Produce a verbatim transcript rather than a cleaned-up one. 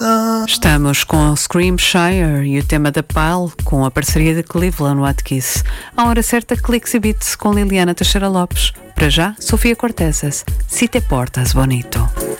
Estamos com Screamshire e o tema da Pile com a parceria de Cleveland Watkins. À hora certa, Clicks e Beats com Liliana Teixeira Lopes. Para já, Sofia Cortezas. Si te portas bonito.